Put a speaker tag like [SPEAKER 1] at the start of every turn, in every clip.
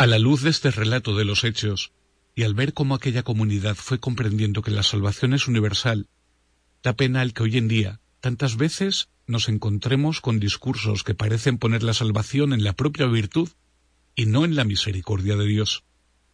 [SPEAKER 1] A la luz de este relato de los hechos, y al ver cómo aquella comunidad fue comprendiendo que la salvación es universal, da pena el que hoy en día, tantas veces, nos encontremos con discursos que parecen poner la salvación en la propia virtud y no en la misericordia de Dios.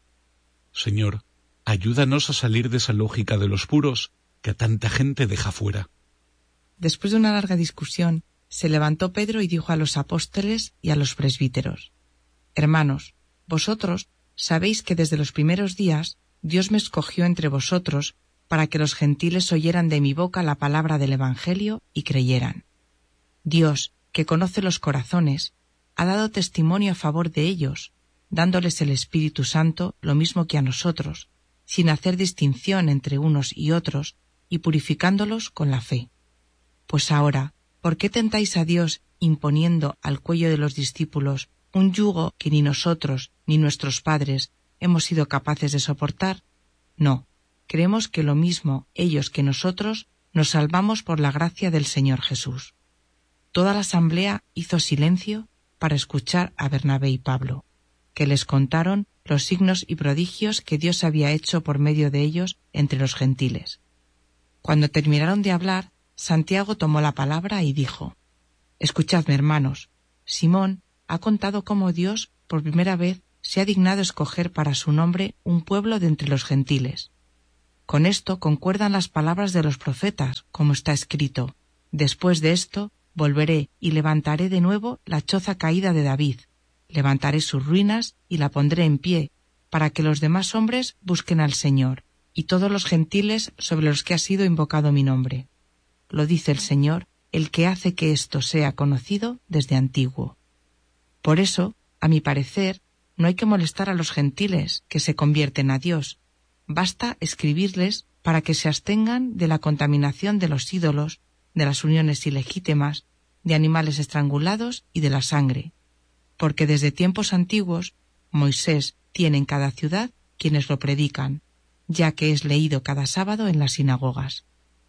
[SPEAKER 1] Señor, ayúdanos a salir de esa lógica de los puros que a tanta gente deja fuera.
[SPEAKER 2] Después de una larga discusión, se levantó Pedro y dijo a los apóstoles y a los presbíteros: Hermanos, vosotros sabéis que desde los primeros días Dios me escogió entre vosotros para que los gentiles oyeran de mi boca la palabra del Evangelio y creyeran. Dios, que conoce los corazones, ha dado testimonio a favor de ellos, dándoles el Espíritu Santo lo mismo que a nosotros, sin hacer distinción entre unos y otros, y purificándolos con la fe. Pues ahora, ¿por qué tentáis a Dios imponiendo al cuello de los discípulos un yugo que ni nosotros ni nuestros padres hemos sido capaces de soportar? No, creemos que lo mismo ellos que nosotros nos salvamos por la gracia del Señor Jesús. Toda la asamblea hizo silencio para escuchar a Bernabé y Pablo, que les contaron los signos y prodigios que Dios había hecho por medio de ellos entre los gentiles. Cuando terminaron de hablar, Santiago tomó la palabra y dijo: Escuchadme, hermanos, Simón ha contado cómo Dios por primera vez se ha dignado escoger para su nombre un pueblo de entre los gentiles. Con esto concuerdan las palabras de los profetas, como está escrito: Después de esto volveré y levantaré de nuevo la choza caída de David, levantaré sus ruinas y la pondré en pie, para que los demás hombres busquen al Señor, y todos los gentiles sobre los que ha sido invocado mi nombre. Lo dice el Señor, el que hace que esto sea conocido desde antiguo. Por eso, a mi parecer, no hay que molestar a los gentiles que se convierten a Dios. Basta escribirles para que se abstengan de la contaminación de los ídolos, de las uniones ilegítimas, de animales estrangulados y de la sangre. Porque desde tiempos antiguos, Moisés tiene en cada ciudad quienes lo predican, ya que es leído cada sábado en las sinagogas.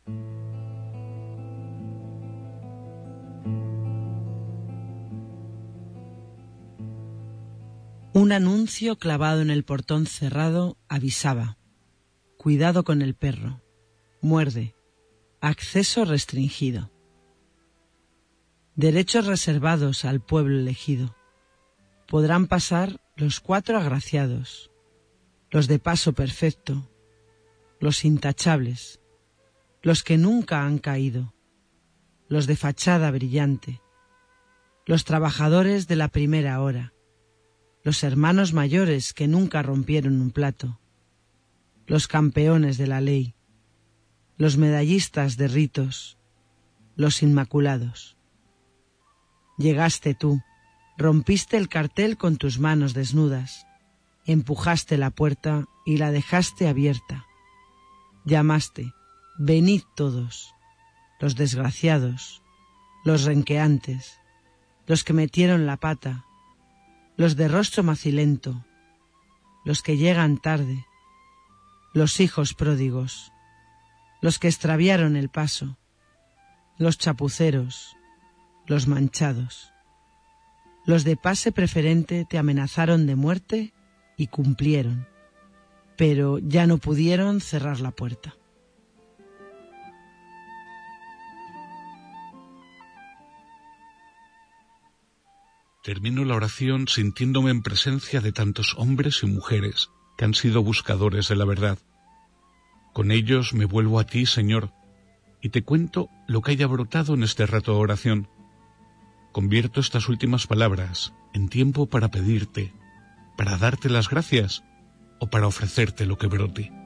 [SPEAKER 3] Un anuncio clavado en el portón cerrado avisaba: cuidado con el perro, muerde, acceso restringido. Derechos reservados al pueblo elegido. Podrán pasar los 4 agraciados, los de paso perfecto, los intachables, los que nunca han caído, los de fachada brillante, los trabajadores de la primera hora, los hermanos mayores que nunca rompieron un plato, los campeones de la ley, los medallistas de ritos, los inmaculados. Llegaste tú, rompiste el cartel con tus manos desnudas, empujaste la puerta y la dejaste abierta. Llamaste: venid todos, los desgraciados, los renqueantes, los que metieron la pata, los de rostro macilento, los que llegan tarde, los hijos pródigos, los que extraviaron el paso, los chapuceros, los manchados. Los de pase preferente te amenazaron de muerte y cumplieron, pero ya no pudieron cerrar la puerta.
[SPEAKER 1] Termino la oración sintiéndome en presencia de tantos hombres y mujeres que han sido buscadores de la verdad. Con ellos me vuelvo a ti, Señor, y te cuento lo que haya brotado en este rato de oración. Convierto estas últimas palabras en tiempo para pedirte, para darte las gracias o para ofrecerte lo que brote.